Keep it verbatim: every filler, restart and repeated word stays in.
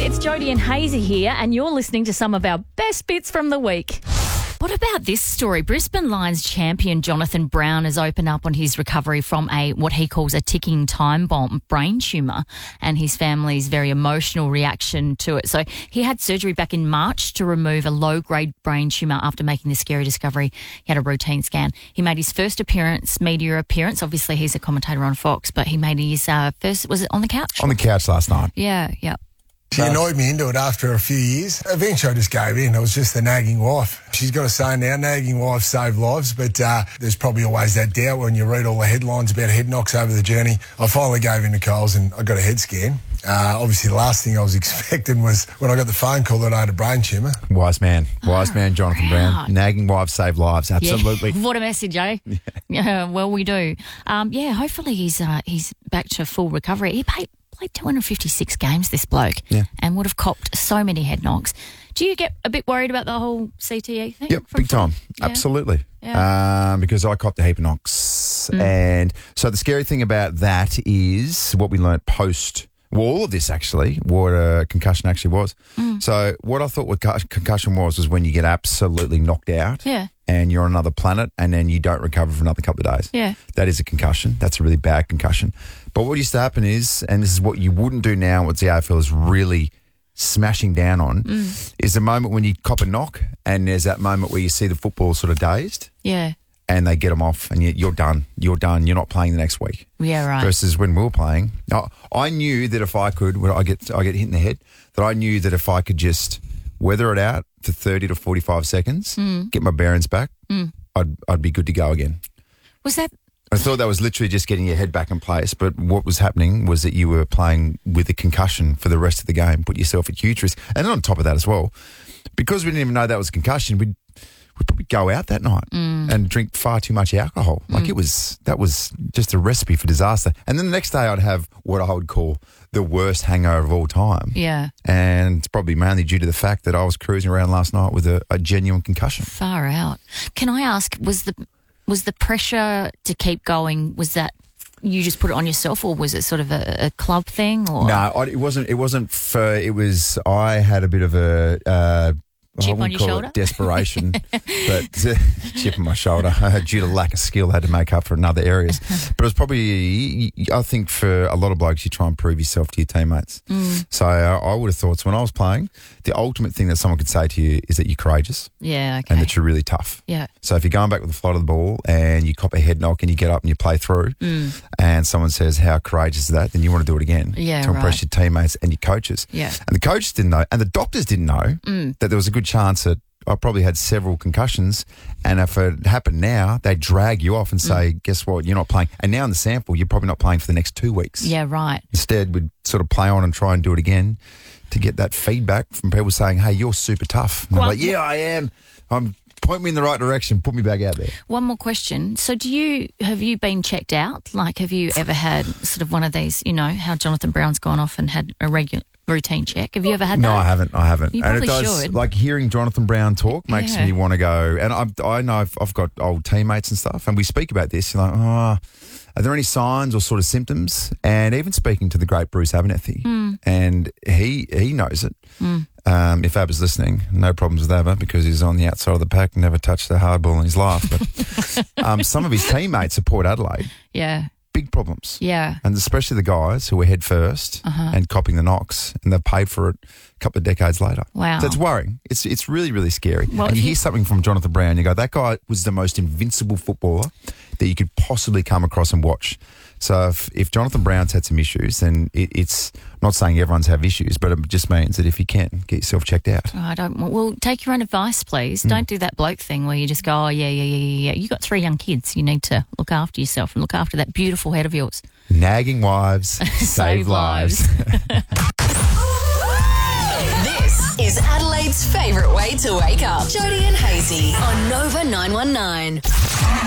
It's Jodie and Hazy here, and you're listening to some of our best bits from the week. What about this story? Brisbane Lions champion Jonathan Brown has opened up on his recovery from a what he calls a ticking time bomb brain tumour and his family's very emotional reaction to it. So he had surgery back in March to remove a low-grade brain tumour after making the scary discovery. He had a routine scan. He made his first appearance, media appearance. Obviously, he's a commentator on Fox, but he made his uh, first, was it on the couch? On the couch last night. Yeah, yeah. She annoyed me into it after a few years. Eventually I just gave in. It was just the nagging wife. She's got a saying now, nagging wives save lives, but uh, there's probably always that doubt when you read all the headlines about head knocks over the journey. I finally gave in to Coles and I got a head scan. Uh, obviously the last thing I was expecting was when I got the phone call that I had a brain tumour. Wise man. Wise man, Jonathan right. Brown. Nagging wives save lives. Absolutely. Yeah. What a message, eh? Yeah, yeah well, we do. Um, yeah, hopefully he's uh, he's back to full recovery. He paid... played two hundred fifty-six games, this bloke, yeah. and would have copped so many head knocks. Do you get a bit worried about the whole C T E thing? Yep, big time. Yeah. Absolutely. Yeah. Um, because I copped a heap of knocks. Mm. And so the scary thing about that is what we learnt post, well, all of this actually, what a concussion actually was. Mm. So what I thought what concussion was was when you get absolutely knocked out. Yeah. And you're on another planet and then you don't recover for another couple of days. Yeah. That is a concussion. That's a really bad concussion. But what used to happen is, and this is what you wouldn't do now, what the A F L is really smashing down on, mm. is the moment when you cop a knock and there's that moment where you see the football sort of dazed. Yeah. And they get them off and you, you're done. You're done. You're not playing the next week. Yeah, right. Versus when we were playing. Now, I knew that if I could, when I get, I get hit in the head, that I knew that if I could just weather it out for thirty to forty-five seconds, mm. get my bearings back, mm. I'd I'd be good to go again. Was that... I thought that was literally just getting your head back in place, but what was happening was that you were playing with a concussion for the rest of the game, put yourself at huge risk. And then on top of that as well, because we didn't even know that was a concussion, we'd, we'd probably go out that night mm. and drink far too much alcohol. Like mm. it was, that was just a recipe for disaster. And then the next day I'd have what I would call the worst hangover of all time. Yeah. And it's probably mainly due to the fact that I was cruising around last night with a, a genuine concussion. Far out. Can I ask, was the was the pressure to keep going, was that you just put it on yourself or was it sort of a, a club thing? Or? No, I, it wasn't. It wasn't for, it was, I had a bit of a... Uh, Chip I on your call shoulder? It desperation, but uh, chip on my shoulder. Due to lack of skill, I had to make up for in other areas. But it was probably, I think for a lot of blokes, you try and prove yourself to your teammates. Mm. So uh, I would have thought, so when I was playing, the ultimate thing that someone could say to you is that you're courageous. Yeah, okay. And that you're really tough. Yeah. So if you're going back with the flight of the ball and you cop a head knock and you get up and you play through mm. and someone says, how courageous is that? Then you want to do it again yeah, to impress right. your teammates and your coaches. Yeah. And the coaches didn't know, and the doctors didn't know mm. that there was a good chance that I probably had several concussions, and if it happened now, they drag you off and say, mm. guess what, you're not playing. And now in the sample, you're probably not playing for the next two weeks. Yeah, right. Instead, we'd sort of play on and try and do it again to get that feedback from people saying, hey, you're super tough. And well, I'm like, yeah, I am. I'm point me in the right direction, put me back out there. One more question. So do you, have you been checked out? Like, have you ever had sort of one of these, you know, how Jonathan Brown's gone off and had a regular routine check? Have you ever had no, that? No, I haven't. I haven't. You and probably it does, should. like hearing Jonathan Brown talk makes yeah. me want to go. And I, I know I've, I've got old teammates and stuff, and we speak about this. You're like, oh, are there any signs or sort of symptoms? And even speaking to the great Bruce Abernethy, mm. and he he knows it. Mm. Um, if Ab is listening, no problems with Abba because he's on the outside of the pack and never touched a hard ball in his life. But um, some of his teammates at Port Adelaide, yeah. big problems. Yeah. And especially the guys who were head first uh-huh. and copping the knocks, and they've paid for it a couple of decades later. Wow. So it's worrying. It's it's really, really scary. Well, and you he- hear something from Jonathan Brown, you go, that guy was the most invincible footballer that you could possibly come across and watch. So if, if Jonathan Brown's had some issues, then it, it's I'm not saying everyone's have issues, but it just means that if you can, get yourself checked out. Oh, I don't. Well, take your own advice, please. Mm. Don't do that bloke thing where you just go, oh, yeah, yeah, yeah, yeah, yeah. You got three young kids. You need to look after yourself and look after that beautiful head of yours. Nagging wives save, save lives. This is Adelaide's favourite way to wake up. Jodie and Hazy on Nova nine one nine.